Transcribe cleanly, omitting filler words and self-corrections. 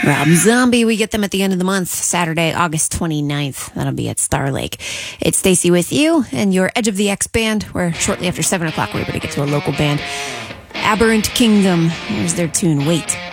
Rob Zombie, we get them at the end of the month, Saturday, August 29th. That'll be at Star Lake. It's Stacey with you and your Edge of the X band, where shortly after 7 o'clock we're able to get to a local band. Aberrant Kingdom. Here's their tune, Wait.